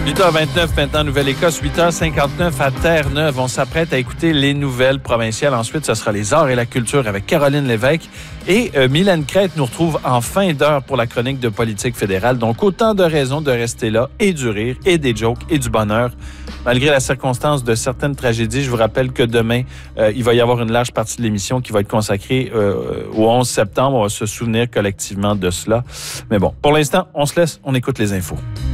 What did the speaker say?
8h29 maintenant, Nouvelle-Écosse, 8h59 à Terre-Neuve. On s'apprête à écouter les nouvelles provinciales. Ensuite, ce sera les arts et la culture avec Caroline Lévesque. Et Mylène Crête nous retrouve en fin d'heure pour la chronique de politique fédérale. Donc, autant de raisons de rester là et du rire et des jokes et du bonheur. Malgré la circonstance de certaines tragédies, je vous rappelle que demain, il va y avoir une large partie de l'émission qui va être consacrée au 11 septembre. On va se souvenir collectivement de cela. Mais bon, pour l'instant, on se laisse, on écoute les infos.